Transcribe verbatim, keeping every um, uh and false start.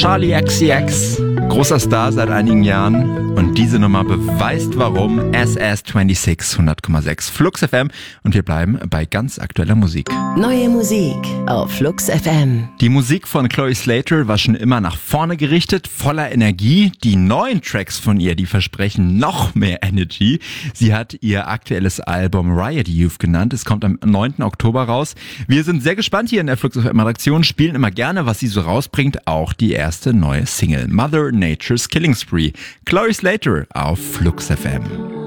Charlie X C X, großer Star seit einigen Jahren. Und diese Nummer beweist warum. S S sechsundzwanzig, hundert Komma sechs Flux F M. Und wir bleiben bei ganz aktueller Musik. Neue Musik auf Flux F M. Die Musik von Chloe Slater war schon immer nach vorne gerichtet, voller Energie. Die neuen Tracks von ihr, die versprechen noch mehr Energy. Sie hat ihr aktuelles Album Riot Youth genannt. Es kommt am neunten Oktober raus. Wir sind sehr gespannt hier in der Flux F M Redaktion, spielen immer gerne, was sie so rausbringt. Auch die erste neue Single, Mother Nature's Killing Spree. Chloe Slater auf Flux F M.